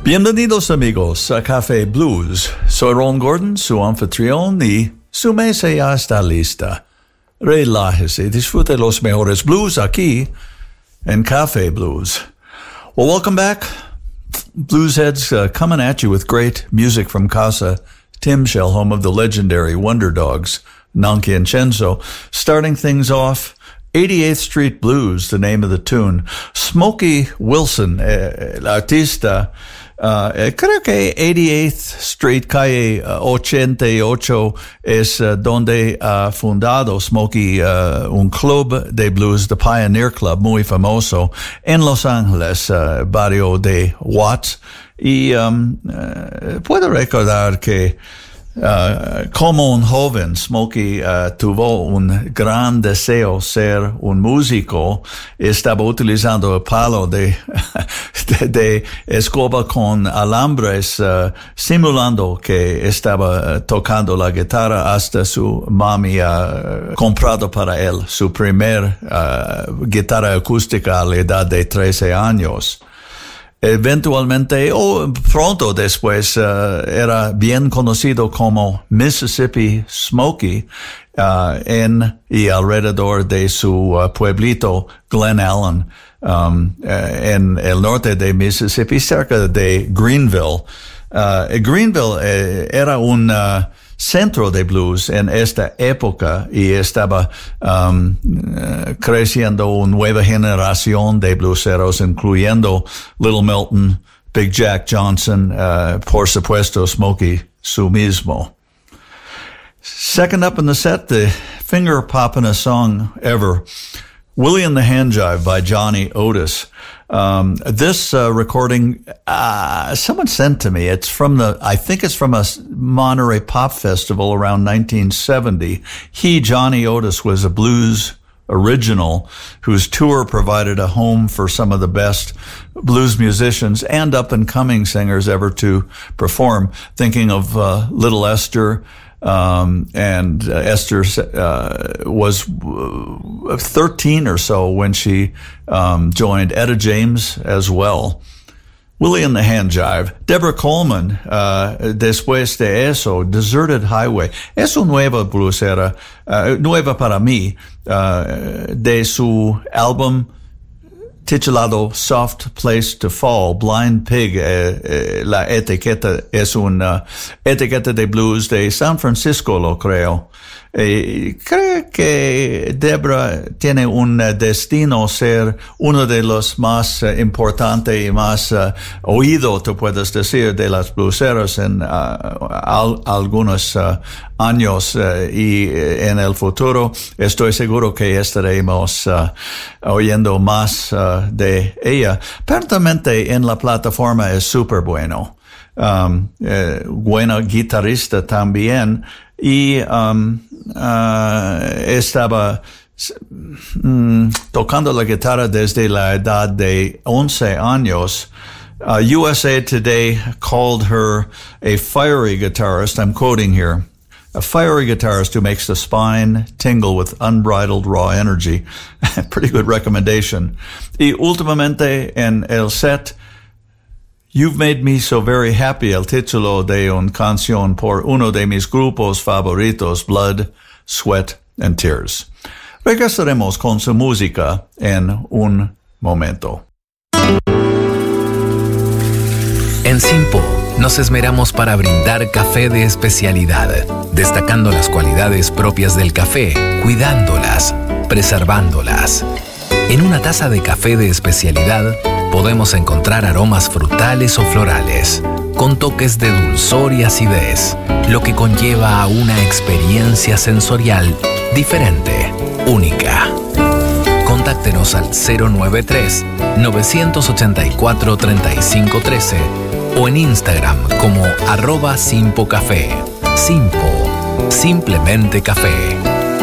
Bienvenidos amigos a Café Blues. Soy Ron Gordon, su anfitrión, y su mesa ya está lista. Relájese y disfrute los mejores blues aquí en Café Blues. Well, welcome back. Bluesheads coming at you with great music from Casa Tim Shell, home of the legendary Wonder Dogs, Nanki and Chenzo. Starting things off, 88th Street Blues, the name of the tune. Smokey Wilson, el artista, creo que 88th Street, calle 88, es donde ha fundado Smokey un club de blues, The Pioneer Club, muy famoso, en Los Ángeles, barrio de Watts. Y puedo recordar que como un joven, Smokey tuvo un gran deseo ser un músico. Estaba utilizando el palo de escoba con alambres, simulando que estaba tocando la guitarra hasta su mami comprado para él su primer guitarra acústica a la edad de 13 años. Eventualmente, pronto después, era bien conocido como Mississippi Smokey, en y alrededor de su pueblito Glen Allen, en el norte de Mississippi, cerca de Greenville. Greenville era un centro de blues en esta época y estaba creciendo una nueva generación de blueseros, incluyendo Little Milton, Big Jack Johnson, por supuesto Smokey su mismo. Second up in the set, the finger poppin'est song ever, Willie and the Hand Jive by Johnny Otis. This recording, someone sent to me. It's from I think it's from a Monterey Pop Festival around 1970. Johnny Otis, was a blues original whose tour provided a home for some of the best blues musicians and up-and-coming singers ever to perform. Thinking of Little Esther, and Esther was 13 or so when she joined Etta James as well. Willie and the Hand Jive. Deborah Coleman, después de eso, Deserted Highway. Es una nueva bluesera, nueva para mí, de su álbum titulado Soft Place to Fall. Blind Pig, la etiqueta es una etiqueta de blues de San Francisco, lo creo. Creo que Debra tiene un destino ser uno de los más importantes y más oído, tú puedes decir, de las blueseras en algunos años, y en el futuro estoy seguro que estaremos oyendo más de ella. Certamente en la plataforma es súper bueno. Buena guitarrista también, y estaba tocando la guitarra desde la edad de 11 años. USA Today called her a fiery guitarist. I'm quoting here. A fiery guitarist who makes the spine tingle with unbridled raw energy. Pretty good recommendation. Y últimamente en el set, You've Made Me So Very Happy, el título de una canción por uno de mis grupos favoritos, Blood, Sweat and Tears. Regresaremos con su música en un momento. En Simpo nos esmeramos para brindar café de especialidad, destacando las cualidades propias del café, cuidándolas, preservándolas. En una taza de café de especialidad podemos encontrar aromas frutales o florales, con toques de dulzor y acidez, lo que conlleva a una experiencia sensorial diferente, única. Contáctenos al 093-984-3513 o en Instagram como @simpocafé. Simpo, simplemente café.